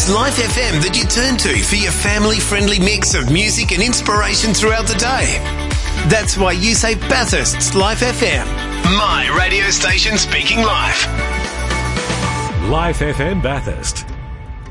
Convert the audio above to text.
is Life FM that you turn to for your family-friendly mix of music and inspiration throughout the day. That's why you say Bathurst's Life FM. My radio station speaking life. Life FM Bathurst.